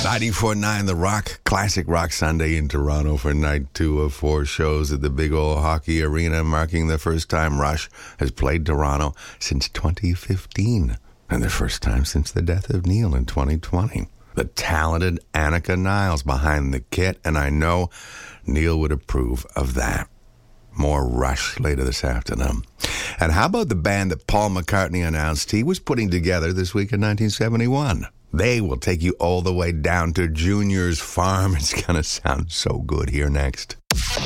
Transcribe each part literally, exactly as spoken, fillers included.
ninety-four point nine The Rock, Classic Rock Sunday in Toronto for night two of four shows at the Big Old Hockey Arena, marking the first time Rush has played Toronto since twenty fifteen, and the first time since the death of Neil in twenty twenty. The talented Annika Niles behind the kit, and I know Neil would approve of that. More Rush later this afternoon. And how about the band that Paul McCartney announced he was putting together this week in nineteen seventy-one? They will take you all the way down to Junior's farm. It's going to sound so good here next.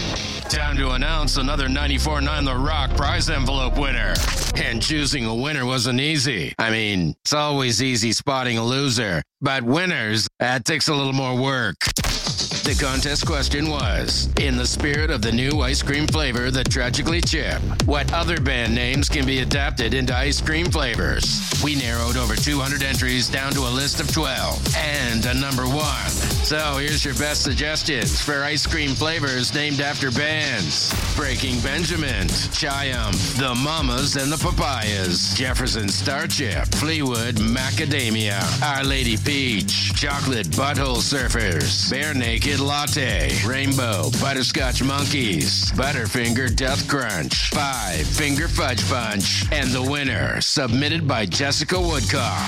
Time to announce another ninety-four point nine The Rock prize envelope winner. And choosing a winner wasn't easy. I mean, it's always easy spotting a loser. But winners, that takes a little more work. The contest question was, in the spirit of the new ice cream flavor, the Tragically Chip, what other band names can be adapted into ice cream flavors? We narrowed over two hundred entries down to a list of twelve, and a number one. So here's your best suggestions for ice cream flavors named after bands. Breaking Benjamin, Triumph, The Mamas and the Papayas, Jefferson Starchip, Fleetwood Macadamia, Our Lady Peach, Chocolate Butthole Surfers, Bare Naked Latte, Rainbow Butterscotch Monkeys, Butterfinger Death Crunch, Five Finger Fudge Punch, and the winner, submitted by Jessica Woodcock,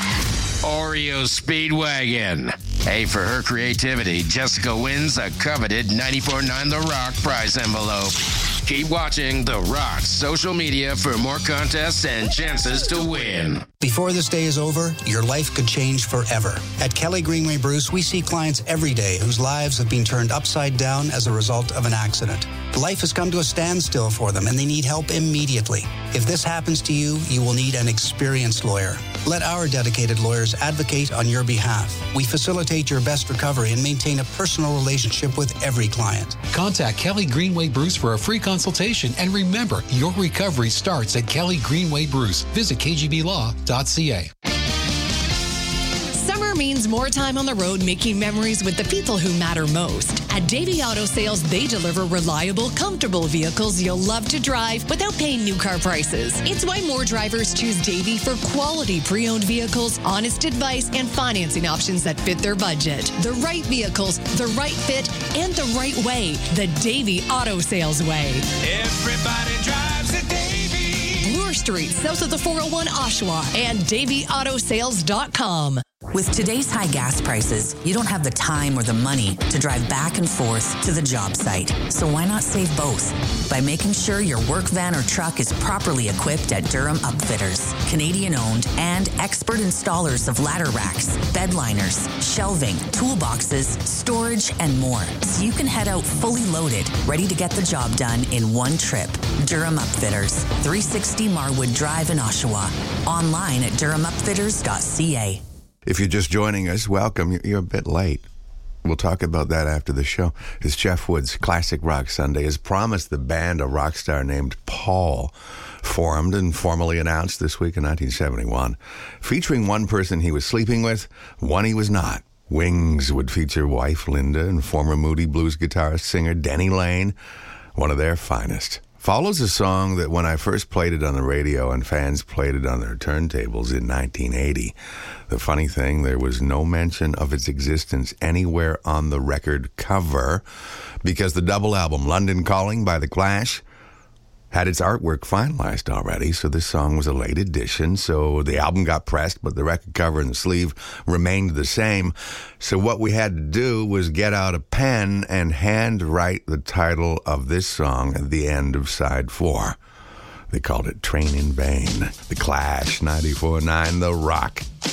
Oreo Speedwagon. Hey, for her creativity, Jessica wins a coveted ninety-four point nine The Rock prize envelope. Keep watching The Rock's social media for more contests and chances to win. Before this day is over, your life could change forever. At Kelly Greenway Bruce, we see clients every day whose lives have been turned upside down as a result of an accident. Life has come to a standstill for them, and they need help immediately. If this happens to you, you will need an experienced lawyer. Let our dedicated lawyers advocate on your behalf. We facilitate your best recovery and maintain a personal relationship with every client. Contact Kelly Greenway Bruce for a free consultation, and remember, your recovery starts at Kelly Greenway Bruce. Visit k g b law dot c a. Summer means more time on the road making memories with the people who matter most. At Davey Auto Sales, they deliver reliable, comfortable vehicles you'll love to drive without paying new car prices. It's why more drivers choose Davey for quality pre-owned vehicles, honest advice, and financing options that fit their budget. The right vehicles, the right fit, and the right way. The Davey Auto Sales way. Everybody drives a Davey. Bloor Street, south of the four oh one Oshawa, and davey auto sales dot com. With today's high gas prices, you don't have the time or the money to drive back and forth to the job site. So why not save both? By making sure your work van or truck is properly equipped at Durham Upfitters. Canadian-owned and expert installers of ladder racks, bed liners, shelving, toolboxes, storage, and more. So you can head out fully loaded, ready to get the job done in one trip. Durham Upfitters, three sixty Marwood Drive in Oshawa. Online at durham upfitters dot c a. If you're just joining us, welcome. You're a bit late. We'll talk about that after the show. As Jeff Woods' Classic Rock Sunday has promised the band a rock star named Paul, formed and formally announced this week in nineteen seventy-one, featuring one person he was sleeping with, one he was not. Wings would feature wife Linda and former Moody Blues guitarist singer Denny Lane, one of their finest. Follows a song that when I first played it on the radio and fans played it on their turntables in nineteen eighty, the funny thing, there was no mention of its existence anywhere on the record cover because the double album London Calling by The Clash had its artwork finalized already, so this song was a late addition. So the album got pressed, but the record cover and the sleeve remained the same. So what we had to do was get out a pen and handwrite the title of this song at the end of side four. They called it Train in Vain. The Clash, ninety-four point nine The Rock.